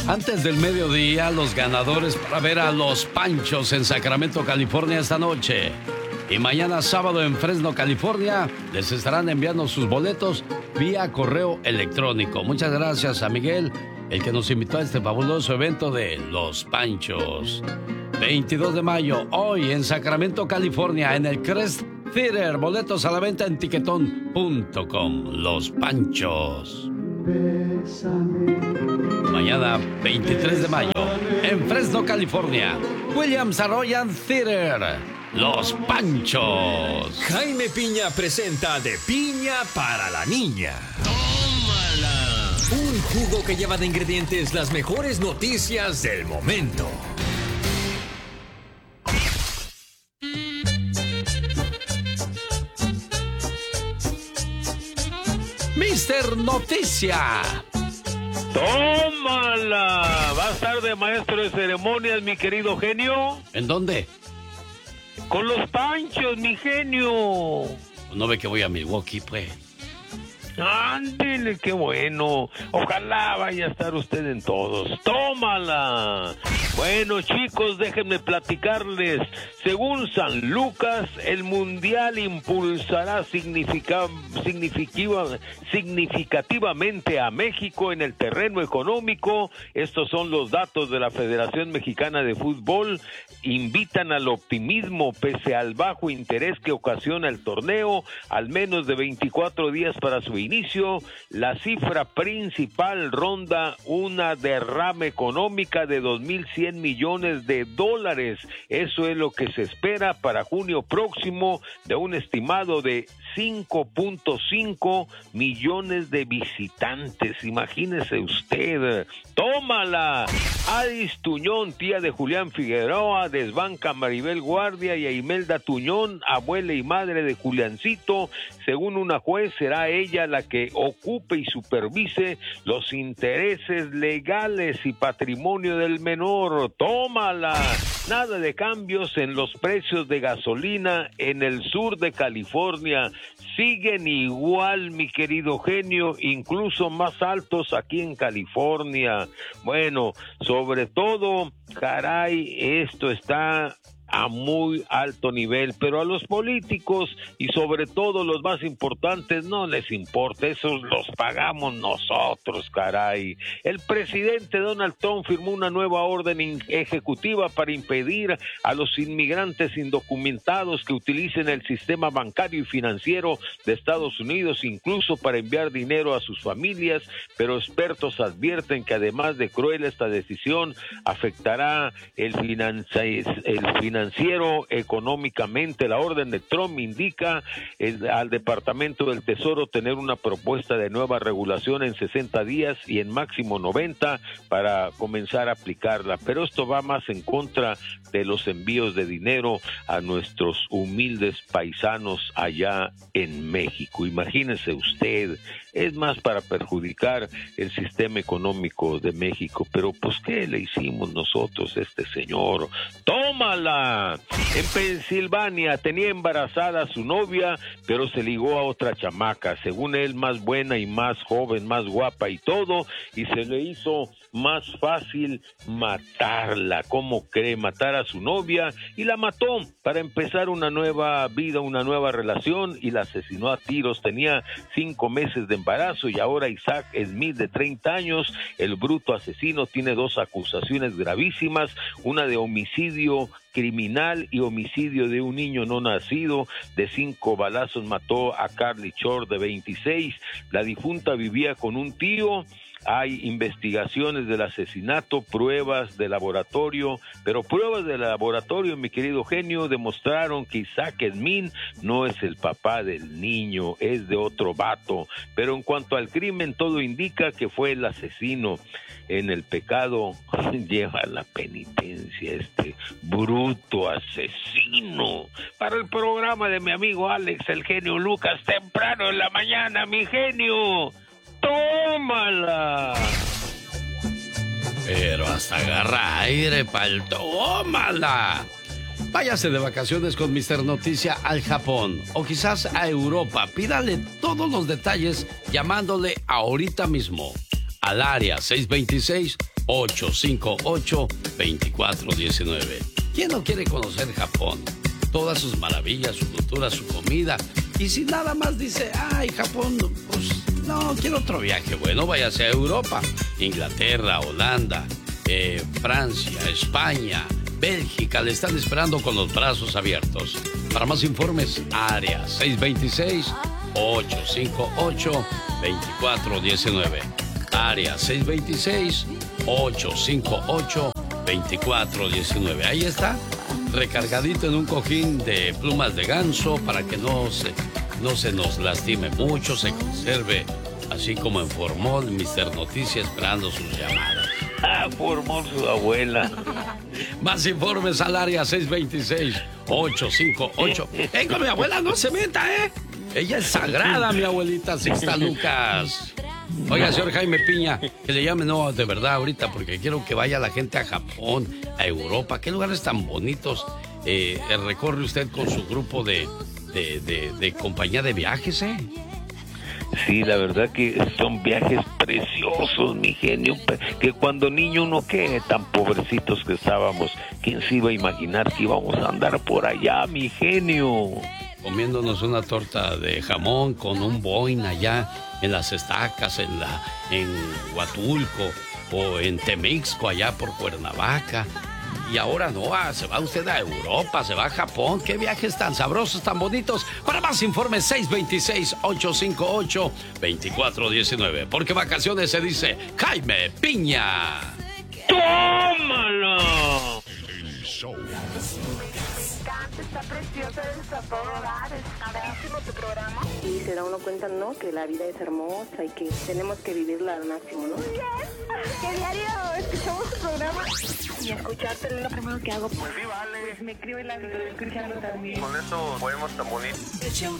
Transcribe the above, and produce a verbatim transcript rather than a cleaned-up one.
Antes del mediodía, los ganadores para ver a Los Panchos en Sacramento, California esta noche. Y mañana sábado en Fresno, California, les estarán enviando sus boletos vía correo electrónico. Muchas gracias a Miguel, el que nos invitó a este fabuloso evento de Los Panchos. veintidós de mayo, hoy en Sacramento, California, en el Crest Theater. Boletos a la venta en tiquetón punto com. Los Panchos. Mañana, veintitrés de mayo, en Fresno, California, Williams Arroyan Theater. Los Panchos. Jaime Piña presenta De Piña para la Niña. ¡Tómala! Un jugo que lleva de ingredientes las mejores noticias del momento. Mister Noticia. ¡Tómala! ¿Va a estar de maestro de ceremonias, mi querido genio? ¿En dónde? Con Los Panchos, mi genio. No ve que voy a Milwaukee, pues. Ándele, qué bueno. Ojalá vaya a estar usted en todos. ¡Tómala! Bueno, chicos, déjenme platicarles. Según San Lucas, el Mundial impulsará significa, significativa, significativamente a México en el terreno económico. Estos son los datos de la Federación Mexicana de Fútbol. Invitan al optimismo pese al bajo interés que ocasiona el torneo. Al menos de veinticuatro días para su inicio, la cifra principal ronda una derrama económica de dos mil cien millones de dólares. Eso es lo que se espera para junio próximo, de un estimado de cinco punto cinco millones de visitantes. Imagínese usted. ¡Tómala! Adis Tuñón, tía de Julián Figueroa, desbanca a Maribel Guardia y a Imelda Tuñón, abuela y madre de Juliancito. Según una juez, será ella la que ocupe y supervise los intereses legales y patrimonio del menor. ¡Tómala! Nada de cambios en los precios de gasolina en el sur de California. Siguen igual, mi querido genio, incluso más altos aquí en California. Bueno, sobre todo, caray, esto está a muy alto nivel, pero a los políticos y sobre todo los más importantes no les importa, esos los pagamos nosotros, caray. El presidente Donald Trump firmó una nueva orden ejecutiva para impedir a los inmigrantes indocumentados que utilicen el sistema bancario y financiero de Estados Unidos, incluso para enviar dinero a sus familias, pero expertos advierten que además de cruel, esta decisión afectará el financiamiento el financiamiento financiero económicamente. La orden de Trump indica el, al Departamento del Tesoro tener una propuesta de nueva regulación en sesenta días y en máximo noventa para comenzar a aplicarla, pero esto va más en contra de los envíos de dinero a nuestros humildes paisanos allá en México. Imagínese usted, es más para perjudicar el sistema económico de México, pero pues ¿qué le hicimos nosotros a este señor? ¡Tómala! En Pensilvania tenía embarazada a su novia, pero se ligó a otra chamaca, según él más buena y más joven, más guapa y todo, y se le hizo más fácil matarla. ¿Cómo cree? Matar a su novia, y la mató para empezar una nueva vida, una nueva relación, y la asesinó a tiros. Tenía cinco meses de embarazo y ahora Isaac Smith, de treinta años, el bruto asesino, tiene dos acusaciones gravísimas, una de homicidio criminal y homicidio de un niño no nacido. De cinco balazos mató a Carly Shore, de veintiséis. La difunta vivía con un tío. Hay investigaciones del asesinato, pruebas de laboratorio, pero pruebas de laboratorio, mi querido genio, demostraron que Isaac Smith no es el papá del niño, es de otro vato. Pero en cuanto al crimen, todo indica que fue el asesino. En el pecado lleva la penitencia este bruto asesino. Para el programa de mi amigo Alex, el genio Lucas, temprano en la mañana, mi genio. ¡Tómala! Pero hasta agarra aire pa'l tómala. Váyase de vacaciones con mister Noticia al Japón o quizás a Europa. Pídale todos los detalles llamándole ahorita mismo al área seis dos seis, ocho cinco ocho, dos cuatro uno nueve. ¿Quién no quiere conocer Japón? Todas sus maravillas, su cultura, su comida. Y si nada más dice, ay, Japón, pues no, quiero otro viaje. Bueno, váyase a Europa, Inglaterra, Holanda, eh, Francia, España, Bélgica. Le están esperando con los brazos abiertos. Para más informes, área seis dos seis, ocho cinco ocho, dos cuatro uno nueve. Área seis dos seis, ocho cinco ocho, dos cuatro uno nueve. Ahí está, recargadito en un cojín de plumas de ganso para que no se, no se nos lastime mucho, se conserve así como en formol. Mister Noticia esperando sus llamadas. Ah, formol su abuela. Más informes al área seis dos seis, ocho cinco ocho. ¡Eh, con mi abuela no se meta, eh! Ella es sagrada, mi abuelita Sixta Lucas. Oiga, señor Jaime Piña, que le llame, no, de verdad, ahorita, porque quiero que vaya la gente a Japón, a Europa. ¿Qué lugares tan bonitos eh, recorre usted con su grupo de, de, de, de compañía de viajes, eh? Sí, la verdad que son viajes preciosos, mi genio, que cuando niño uno, qué tan pobrecitos que estábamos, ¿quién se iba a imaginar que íbamos a andar por allá, mi genio? Comiéndonos una torta de jamón con un Boeing allá en las estacas, en la en Huatulco o en Temixco allá por Cuernavaca. Y ahora no, ah, se va usted a Europa, se va a Japón. ¡Qué viajes tan sabrosos, tan bonitos! Para más informes, seis dos seis, ocho cinco ocho, dos cuatro uno nueve. Porque vacaciones se dice Jaime Piña. ¡Tómalo! El show. Está precioso, está todo dar, está padrísimo tu programa. Y se da uno cuenta, ¿no? Que la vida es hermosa y que tenemos que vivirla al máximo, ¿no? Bien, que diario escuchamos tu programa. Y escucharte es lo primero que hago. Pues sí, vale. Pues me creo y la estoy escuchando también. Con eso podemos tan bonito.